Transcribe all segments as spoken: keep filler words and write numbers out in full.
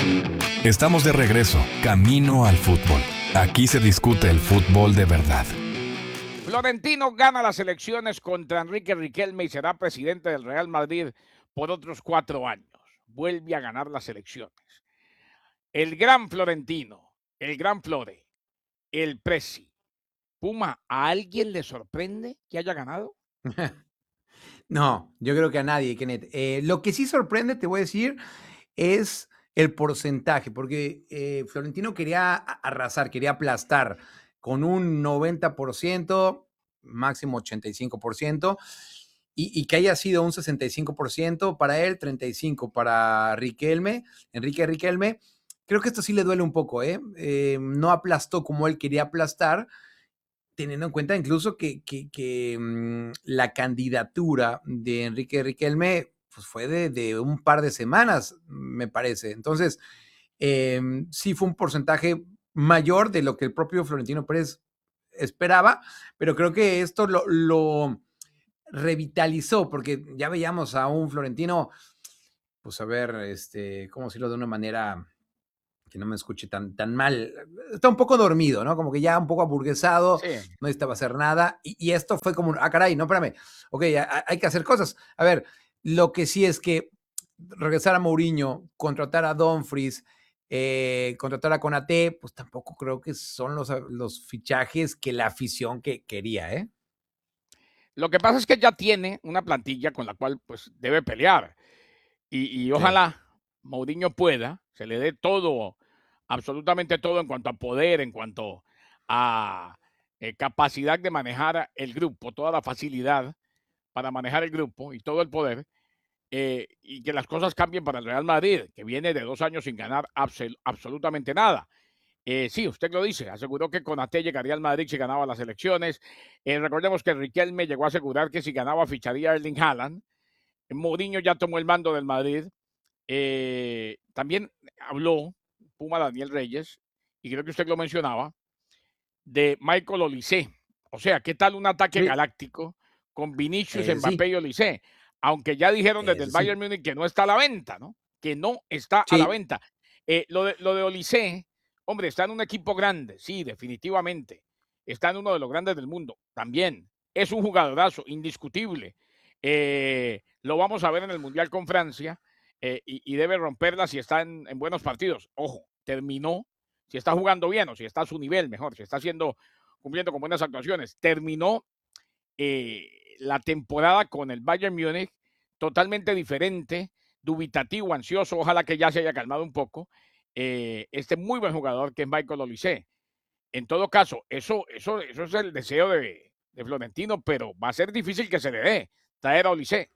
Estamos de regreso, camino al fútbol. Aquí se discute el fútbol de verdad. Florentino gana las elecciones contra Enrique Riquelme y será presidente del Real Madrid por otros cuatro años. Vuelve a ganar las elecciones. El gran Florentino, el gran Flore, el Presi. Puma, ¿a alguien le sorprende que haya ganado? No, yo creo que a nadie, Kenneth. Eh, lo que sí sorprende, te voy a decir, es el porcentaje, porque eh, Florentino quería arrasar, quería aplastar con un noventa por ciento, máximo ochenta y cinco por ciento, y, y que haya sido un sesenta y cinco por ciento para él, treinta y cinco por ciento para Riquelme, Enrique Riquelme. Creo que esto sí le duele un poco, ¿eh? Eh, no aplastó como él quería aplastar, teniendo en cuenta incluso que, que, que mmm, la candidatura de Enrique Riquelme pues fue de, de, un par de semanas, me parece. Entonces, eh, sí fue un porcentaje mayor de lo que el propio Florentino Pérez esperaba, pero creo que esto lo, lo revitalizó, porque ya veíamos a un Florentino, pues a ver, este, ¿cómo decirlo de una manera que no me escuche tan, tan mal? Está un poco dormido, ¿no? Como que ya un poco aburguesado, Sí. no necesitaba hacer nada, y, y esto fue como, ah, caray, no, espérame, ok, a, hay que hacer cosas. A ver, lo que sí es que regresar a Mourinho, contratar a Dumfries, eh, contratar a Konaté, pues tampoco creo que son los, los fichajes que la afición que quería, ¿eh? Lo que pasa es que ya tiene una plantilla con la cual pues debe pelear. Y, y ojalá sí. Mourinho pueda, se le dé todo, absolutamente todo en cuanto a poder, en cuanto a eh, capacidad de manejar el grupo, toda la facilidad para manejar el grupo y todo el poder, eh, y que las cosas cambien para el Real Madrid, que viene de dos años sin ganar absol absolutamente nada. Eh, sí, usted lo dice, aseguró que Konaté llegaría al Madrid si ganaba las elecciones. Eh, recordemos que Riquelme llegó a asegurar que si ganaba ficharía a Erling Haaland. Mourinho ya tomó el mando del Madrid. Eh, también habló Puma Daniel Reyes, y creo que usted lo mencionaba, de Michael Olise. O sea, ¿qué tal un ataque Sí. galáctico con Vinicius, Eh, Mbappé sí. y Olise? Aunque ya dijeron desde Eh, el sí. Bayern Múnich que no está a la venta, ¿no? Que no está a la Sí. venta. Eh, lo de, lo de Olise, hombre, está en un equipo grande, sí, definitivamente. Está en uno de los grandes del mundo, también. Es un jugadorazo, indiscutible. Eh, lo vamos a ver en el Mundial con Francia, eh, y, y debe romperla si está en, en buenos partidos. Ojo, terminó, si está jugando bien o si está a su nivel mejor, si está haciendo, cumpliendo con buenas actuaciones. Terminó eh, la temporada con el Bayern Múnich totalmente diferente, dubitativo, ansioso, ojalá que ya se haya calmado un poco. Eh, este muy buen jugador que es Michael Olise. En todo caso, eso, eso, eso es el deseo de, de Florentino, pero va a ser difícil que se le dé traer a Olise.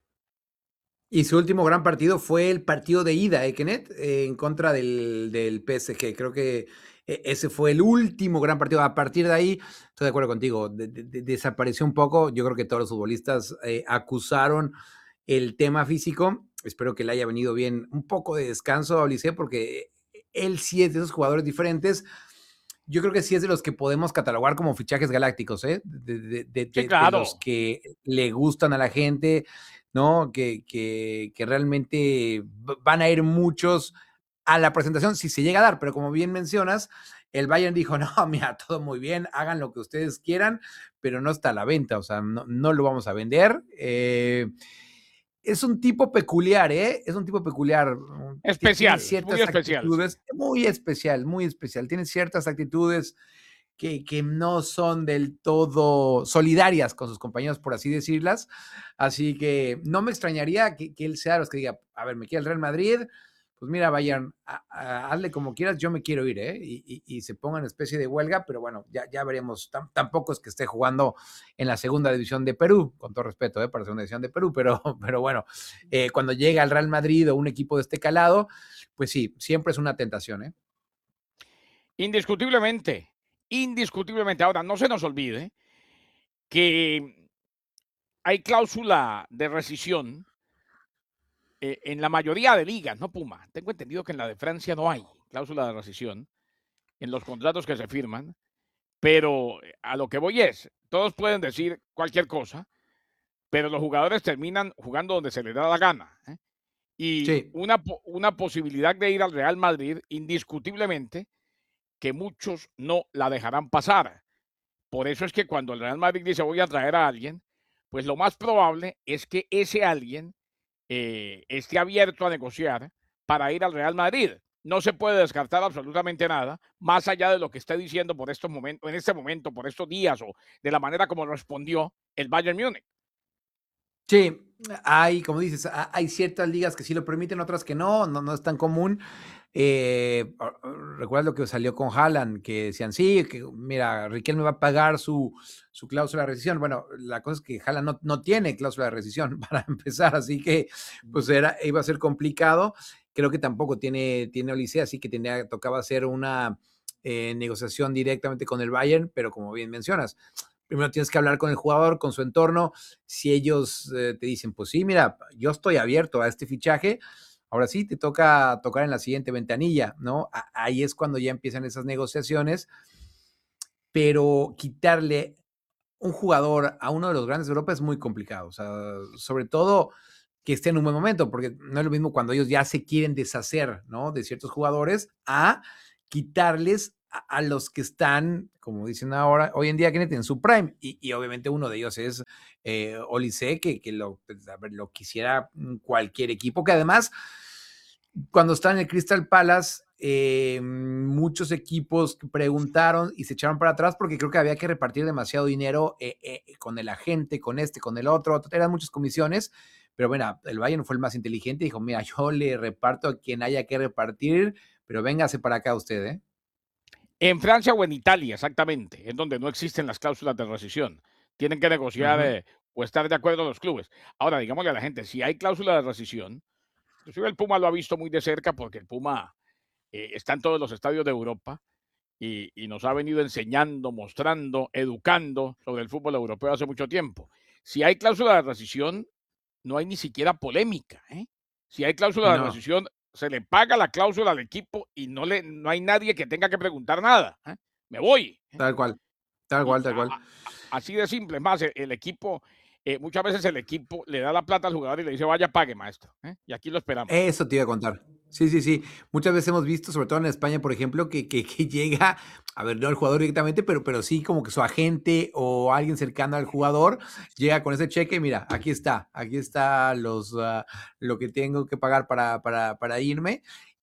Y su último gran partido fue el partido de ida, ¿eh, Kenneth? Eh, en contra del, del P S G. Creo que ese fue el último gran partido. A partir de ahí, estoy de acuerdo contigo, de, de, desapareció un poco. Yo creo que todos los futbolistas eh, acusaron el tema físico. Espero que le haya venido bien un poco de descanso a Olise, porque él sí es de esos jugadores diferentes. Yo creo que sí es de los que podemos catalogar como fichajes galácticos, ¿eh? De, de, de, Sí, de, de claro. los que le gustan a la gente, ¿no? Que, que, que realmente van a ir muchos a la presentación si se llega a dar, pero como bien mencionas, el Bayern dijo, no, mira, todo muy bien, hagan lo que ustedes quieran, pero no está a la venta, o sea, no, no lo vamos a vender. Eh, es un tipo peculiar, ¿eh? Es un tipo peculiar. Especial, Tiene es muy ciertas especial, sí. actitudes, muy especial, muy especial. Tiene ciertas actitudes que, que no son del todo solidarias con sus compañeros, por así decirlas. Así que no me extrañaría que, que él sea de los que diga, a ver, me quiere el Real Madrid, pues mira, Bayern, a, a, hazle como quieras, yo me quiero ir, ¿eh? Y, y, y se ponga en especie de huelga, pero bueno, ya, ya veremos. Tam, tampoco es que esté jugando en la segunda división de Perú, con todo respeto, ¿eh? Para la segunda división de Perú, pero, pero bueno, eh, cuando llega al Real Madrid o un equipo de este calado, pues sí, siempre es una tentación, ¿eh? Indiscutiblemente, indiscutiblemente. Ahora, no se nos olvide que hay cláusula de rescisión eh, en la mayoría de ligas, ¿no, Puma? Tengo entendido que en la de Francia no hay cláusula de rescisión en los contratos que se firman, pero a lo que voy es, todos pueden decir cualquier cosa, pero los jugadores terminan jugando donde se les da la gana, ¿eh? Y Sí. una, una posibilidad de ir al Real Madrid, indiscutiblemente, que muchos no la dejarán pasar. Por eso es que cuando el Real Madrid dice voy a traer a alguien, pues lo más probable es que ese alguien eh, esté abierto a negociar para ir al Real Madrid. No se puede descartar absolutamente nada, más allá de lo que esté diciendo por estos momentos, en este momento, por estos días, o de la manera como respondió el Bayern Múnich. Sí, hay, como dices, hay ciertas ligas que sí lo permiten, otras que no, no, no es tan común. Eh, recuerdas lo que salió con Haaland, que decían, sí, que mira, Riquelme va a pagar su, su cláusula de rescisión. Bueno, la cosa es que Haaland no, no tiene cláusula de rescisión para empezar, así que pues era, iba a ser complicado. Creo que tampoco tiene, tiene Olise, así que tenía, tocaba hacer una eh, negociación directamente con el Bayern, pero como bien mencionas, primero tienes que hablar con el jugador, con su entorno. Si ellos eh, te dicen, pues sí, mira, yo estoy abierto a este fichaje, ahora sí te toca tocar en la siguiente ventanilla, ¿no? A- ahí es cuando ya empiezan esas negociaciones, pero quitarle un jugador a uno de los grandes de Europa es muy complicado, o sea, sobre todo que esté en un buen momento, porque no es lo mismo cuando ellos ya se quieren deshacer, ¿no? De ciertos jugadores, a quitarles a, a los que están, como dicen ahora, hoy en día, Kenneth, en su prime, y, y obviamente uno de ellos es eh, Olise, que, que lo, pues, a ver, lo quisiera cualquier equipo, que además, cuando está en el Crystal Palace, eh, muchos equipos preguntaron y se echaron para atrás porque creo que había que repartir demasiado dinero eh, eh, con el agente, con este, con el otro, eran muchas comisiones, pero bueno, el Bayern fue el más inteligente y dijo, mira, yo le reparto a quien haya que repartir, pero véngase para acá usted, ¿eh? En Francia o en Italia, exactamente, es donde no existen las cláusulas de rescisión. Tienen que negociar Uh-huh. eh, o estar de acuerdo los clubes. Ahora, digámosle a la gente, si hay cláusula de rescisión, inclusive el Puma lo ha visto muy de cerca porque el Puma eh, está en todos los estadios de Europa y, y nos ha venido enseñando, mostrando, educando sobre el fútbol europeo hace mucho tiempo. Si hay cláusula de rescisión, no hay ni siquiera polémica, ¿eh? Si hay cláusula de No, rescisión, se le paga la cláusula al equipo y no, le, no hay nadie que tenga que preguntar nada, ¿eh? Me voy. ¿eh? tal cual, tal Y cual, tal a- cual. a- así de simple. Es más, el, el equipo, eh, muchas veces el equipo le da la plata al jugador y le dice, vaya, pague, maestro. ¿eh? Y aquí lo esperamos. Eso te iba a contar. Sí, sí, sí. Muchas veces hemos visto, sobre todo en España, por ejemplo, que, que, que llega, a ver, no el jugador directamente, pero, pero sí como que su agente o alguien cercano al jugador llega con ese cheque y mira, aquí está, aquí está los, uh, lo que tengo que pagar para, para, para irme.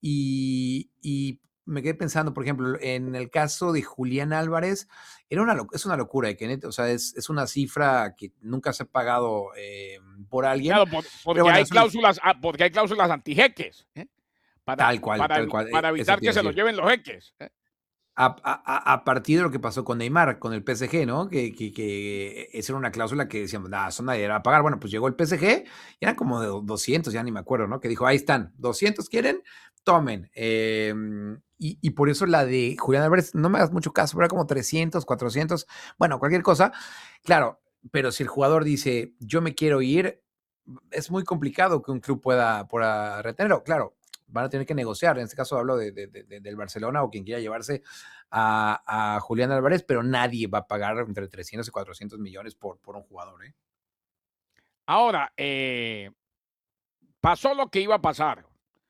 Y, y me quedé pensando, por ejemplo, en el caso de Julián Álvarez, era una, es una locura, Kenneth, o sea, es, es una cifra que nunca se ha pagado eh, por alguien, Claro, por- pero porque bueno, hay es una, cláusulas, ah, porque hay cláusulas antijeques, ¿eh? Para, tal cual, para, tal evi- cual, para e eso evitar te iba que a se lo decir. lleven los jeques. ¿eh? A a a partir de lo que pasó con Neymar, con el P S G, ¿no? Que que que esa era una cláusula que decíamos: "No, eso nadie va a pagar". Bueno, pues llegó el P S G, y eran como de doscientos, ya ni me acuerdo, ¿no? Que dijo: "Ahí están, doscientos quieren, tomen". Em, y y por eso la de Julián Álvarez, no me hagas mucho caso, era como trescientos, cuatrocientos, bueno, cualquier cosa. Claro, pero si el jugador dice: "Yo me quiero ir", es muy complicado que un club pueda pueda retenerlo. Claro, van a tener que negociar. En este caso hablo de, de, de, del Barcelona o quien quiera llevarse a, a, Julián Álvarez, pero nadie va a pagar entre trescientos y cuatrocientos millones por, por un jugador. ¿eh? Ahora, eh, pasó lo que iba a pasar.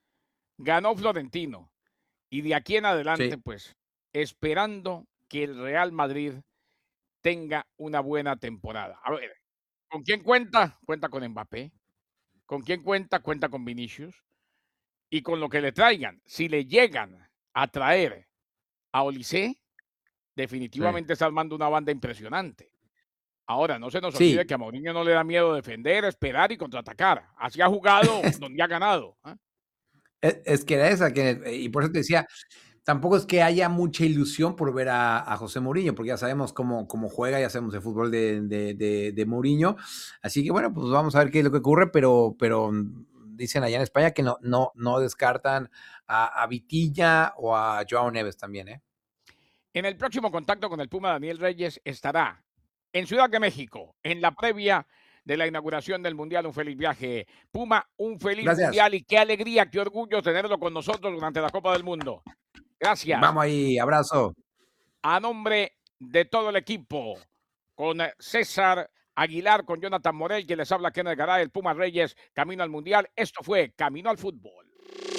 Ganó Florentino. Y de aquí en adelante, Sí, pues, esperando que el Real Madrid tenga una buena temporada. A ver, ¿con quién cuenta? Cuenta con Mbappé. ¿Con quién cuenta? Cuenta con Vinicius. Y con lo que le traigan, si le llegan a traer a Olise, sí. definitivamente está armando una banda impresionante. Ahora, no se nos olvide Sí, que a Mourinho no le da miedo defender, esperar y contraatacar. Así ha jugado donde ha ganado. ¿eh? es, es que era esa, que, y por eso te decía, tampoco es que haya mucha ilusión por ver a, a José Mourinho, porque ya sabemos cómo, cómo juega, ya sabemos el fútbol de, de, de, de Mourinho. Así que bueno, pues vamos a ver qué es lo que ocurre, pero, pero dicen allá en España que no, no, no descartan a, a Vitilla o a Joao Neves también, ¿eh? En el próximo contacto con el Puma, Daniel Reyes estará en Ciudad de México, en la previa de la inauguración del Mundial. Un feliz viaje. Puma, un feliz Gracias. Mundial y qué alegría, qué orgullo tenerlo con nosotros durante la Copa del Mundo. Gracias. Vamos ahí, abrazo. A nombre de todo el equipo, con César Aguilar, con Jonathan Morel, quien les habla, Kenneth Garay, el Puma Reyes, camino al Mundial. Esto fue Camino al Fútbol.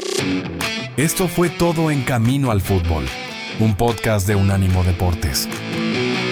Esto fue todo en Camino al Fútbol, un podcast de Unánimo Deportes.